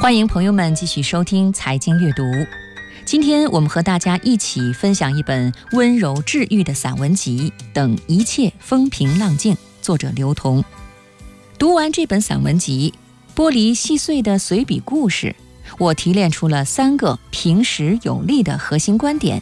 欢迎朋友们继续收听财经阅读。今天我们和大家一起分享一本温柔治愈的散文集《等一切风平浪静》，作者刘同。读完这本散文集，剥离细碎的随笔故事，我提炼出了3个平实有力的核心观点，